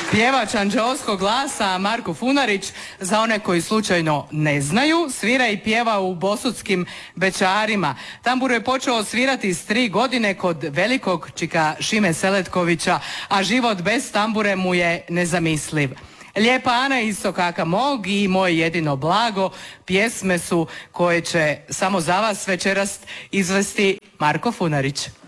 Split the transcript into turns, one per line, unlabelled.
Pjevač anđeoskog glasa Marko Funarić, za one koji slučajno ne znaju, svira i pjeva u bosutskim Bećarima. Tamburu je počeo svirati s 3 godine kod velikog čika Šime Seletkovića, a život bez tambure mu je nezamisliv. Lijepa Ana iz Sokaka mog i Moje jedino blago pjesme su koje će samo za vas večeras izvesti Marko Funarić.